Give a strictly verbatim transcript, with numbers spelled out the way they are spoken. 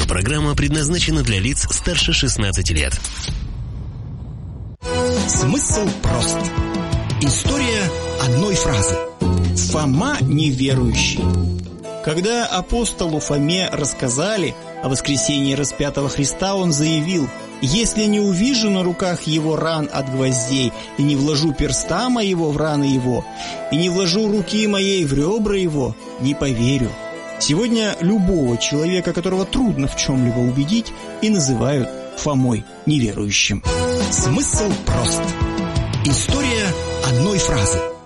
программа предназначена для лиц старше шестнадцати лет. Смысл прост. История одной фразы. Фома неверующий. Когда апостолу Фоме рассказали о воскресении распятого Христа, он заявил: «Если не увижу на руках его ран от гвоздей, и не вложу перста моего в раны его, и не вложу руки моей в ребра его, не поверю». Сегодня любого человека, которого трудно в чем-либо убедить, и называют Фомой неверующим. Смысл прост. История одной фразы.